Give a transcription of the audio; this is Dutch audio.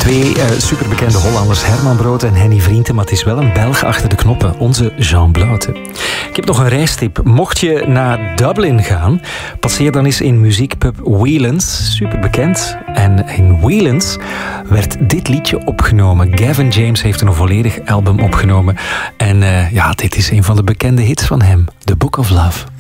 Twee superbekende Hollanders, Herman Brood en Henny Vrienden, maar het is wel een Belg achter de knoppen, onze Jean Blaute. Ik heb nog een reistip. Mocht je naar Dublin gaan, passeer dan eens in muziekpub Whelan's, superbekend. En in Whelan's werd dit liedje opgenomen. Gavin James heeft een volledig album opgenomen. En dit is een van de bekende hits van hem, The Book of Love.